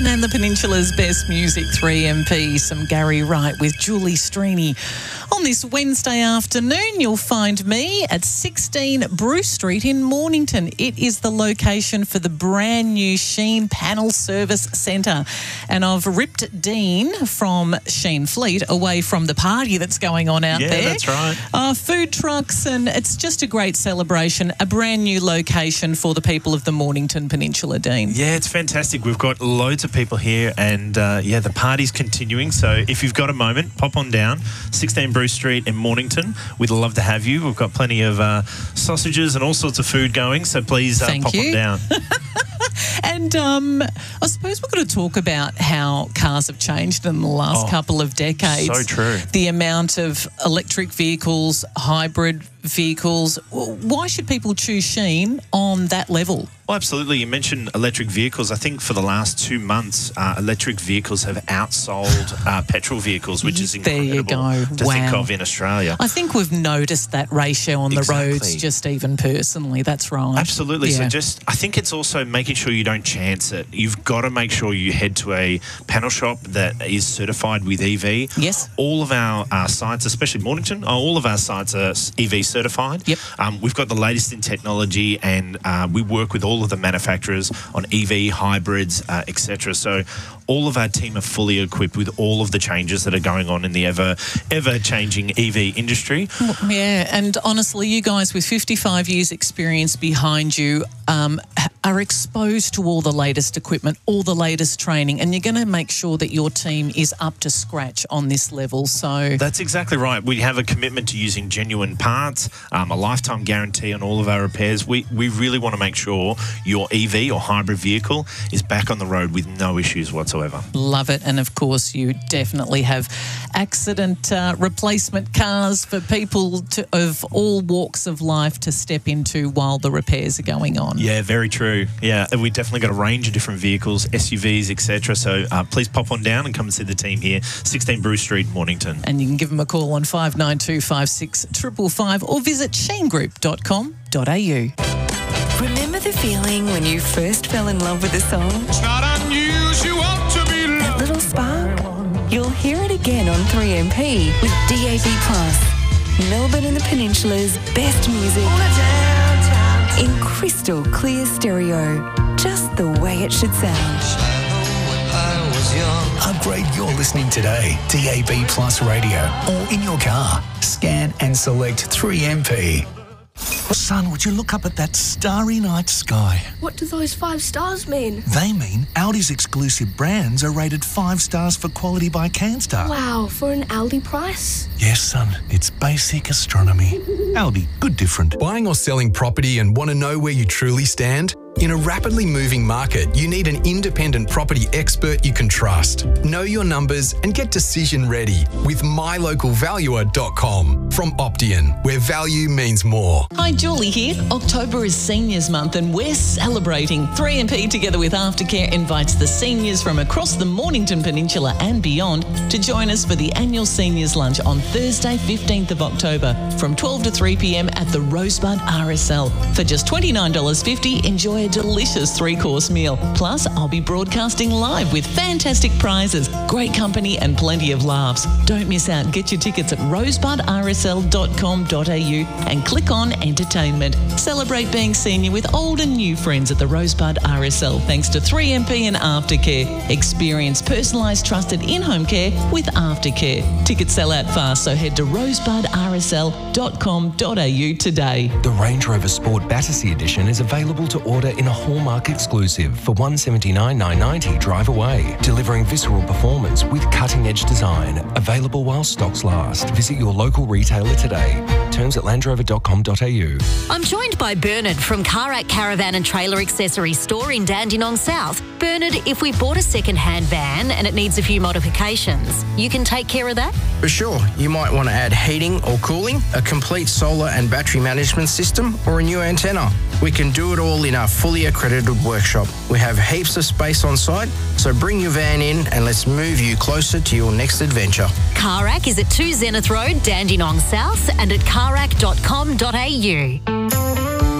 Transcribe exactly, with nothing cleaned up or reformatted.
Melbourne and the Peninsula's best music, three M P, some Gary Wright with Julie Strini. On this Wednesday afternoon, you'll find me at sixteen Bruce Street in Mornington. It is the location for the brand new Sheen Panel Service Centre. And I've ripped Dean from Sheen Fleet away from the party that's going on out yeah, there. Yeah, that's right. Uh, food trucks, and it's just a great celebration, a brand new location for the people of the Mornington Peninsula, Dean. Yeah, it's fantastic. We've got loads of people here, and uh, yeah, the party's continuing. So if you've got a moment, pop on down, sixteen Bruce Street in Mornington. We'd love to have you. We've got plenty of uh, sausages and all sorts of food going, so please uh, Thank pop you. on down. And um, I suppose we're going to talk about how cars have changed in the last Oh, couple of decades. so true. The amount of electric vehicles, hybrid vehicles. Why should people choose Sheen on that level? Well, absolutely. You mentioned electric vehicles. I think for the last two months, uh, electric vehicles have outsold uh, petrol vehicles, which is There incredible you go. to Wow. think of in Australia. I think we've noticed that ratio on the Exactly. roads, just even personally. That's right. Absolutely. Yeah. So just, I think it's also making sure you don't chance it. You've got to make sure you head to a panel shop that is certified with E V. Yes. All of our uh, sites, especially Mornington, uh, all of our sites are E V certified. Yep. Um, we've got the latest in technology, and uh, we work with all of the manufacturers on E V, hybrids, uh, et cetera. So all of our team are fully equipped with all of the changes that are going on in the ever, ever-changing E V industry. Yeah, and honestly, you guys with fifty-five years experience behind you um, are exposed to all the latest equipment, all the latest training, and you're going to make sure that your team is up to scratch on this level. So That's exactly right. We have a commitment to using genuine parts, um, a lifetime guarantee on all of our repairs. We, we really want to make sure your E V or hybrid vehicle is back on the road with no issues whatsoever. love it. And of course, you definitely have accident uh, replacement cars for people to, of all walks of life to step into while the repairs are going on. Yeah, very true. Yeah, and we definitely got a range of different vehicles, S U Vs, et cetera. So uh, please pop on down and come and see the team here, sixteen Bruce Street, Mornington. And you can give them a call on five nine two five six five five five or visit sheen group dot com dot a u. Remember the feeling when you first fell in love with a song? It's not unusual to be That little spark? You'll hear it again on three M P with D A B plus. Melbourne and the Peninsula's best music in crystal clear stereo, just the way it should sound. Upgrade your listening today. D A B Plus Radio, or in your car. Scan and select three M P. Son, would you look up at that starry night sky? What do those five stars mean? They mean Audi's exclusive brands are rated five stars for quality by CanStar. Wow, for an Aldi price? Yes, son, it's basic astronomy. Audi, good different. Buying or selling property and want to know where you truly stand? In a rapidly moving market, you need an independent property expert you can trust. Know your numbers and get decision ready with my local valuer dot com from Optian, where value means more. Hi, Julie here. October is Seniors Month and we're celebrating. three M P together with Aftercare invites the seniors from across the Mornington Peninsula and beyond to join us for the annual Seniors Lunch on Thursday, fifteenth of October from twelve to three p m at the Rosebud R S L. For just twenty-nine dollars fifty, enjoy a delicious three-course meal. Plus, I'll be broadcasting live with fantastic prizes, great company and plenty of laughs. Don't miss out. Get your tickets at rosebud r s l dot com dot a u and click on Entertainment. Celebrate being senior with old and new friends at the Rosebud R S L thanks to three M P and Aftercare. Experience personalised, trusted in-home care with Aftercare. Tickets sell out fast, so head to rosebud r s l dot com dot a u today. The Range Rover Sport Battersea Edition is available to order in a Hallmark exclusive for one hundred seventy-nine thousand nine hundred ninety drive away, delivering visceral performance with cutting-edge design. Available while stocks last. Visit your local retailer today. Terms at land rover dot com dot a u. I'm joined by Bernard from Carac Caravan and Trailer Accessories Store in Dandenong South. Bernard, if we bought a second-hand van and it needs a few modifications, you can take care of that? For sure. You might want to add heating or cooling, a complete solar and battery management system, or a new antenna. We can do it all in our fully accredited workshop. We have heaps of space on site, so bring your van in and let's move you closer to your next adventure. Carac is at two Zenith Road, Dandenong South, and at carac dot com dot a u.